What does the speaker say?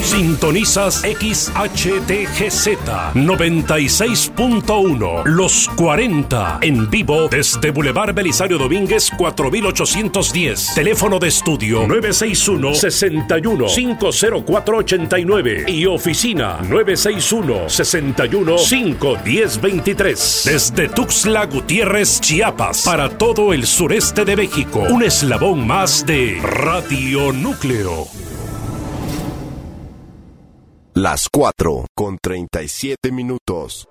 Sintonizas XHTGZ 96.1 Los 40 en vivo desde Boulevard Belisario Domínguez 4810. Teléfono de estudio 961-61-50489 y oficina 961-61-51023. Desde Tuxtla Gutiérrez, Chiapas, para todo el sureste de México. Un eslabón más de Radio Núcleo. Las 4:37.